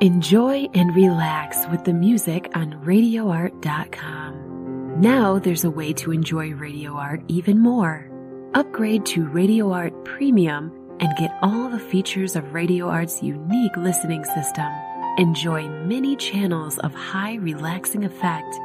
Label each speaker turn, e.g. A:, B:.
A: Enjoy and relax with the music on RadioArt.com. Now there's a way to enjoy Radio Art even more. Upgrade to Radio Art Premium and get all the features of Radio Art's unique listening system. Enjoy many channels of high relaxing effect